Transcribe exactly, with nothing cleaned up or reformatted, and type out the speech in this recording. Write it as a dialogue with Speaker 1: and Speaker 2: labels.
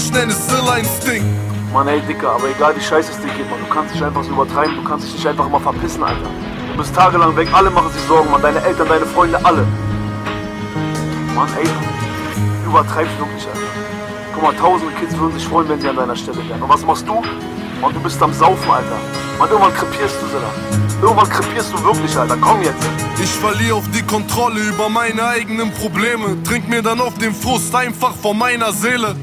Speaker 1: ich nenne es Instinkt.
Speaker 2: Mann, ey, Dicker, aber egal wie scheiße es dir geht, Mann, du kannst dich einfach so übertreiben, du kannst dich nicht einfach mal verpissen, Alter. Du bist tagelang weg, alle machen sich Sorgen, Mann, deine Eltern, deine Freunde, alle. Mann, ey, du übertreibst wirklich, Alter. Guck mal, tausende Kids würden sich freuen, wenn sie an deiner Stelle wären. Und was machst du? Mann, du bist am Saufen, Alter. Mann, irgendwann krepierst du, Silla. Irgendwann krepierst du wirklich, Alter. Komm jetzt.
Speaker 1: Ich verliere auf die Kontrolle über meine eigenen Probleme. Trink mir dann auf den Frust einfach von meiner Seele.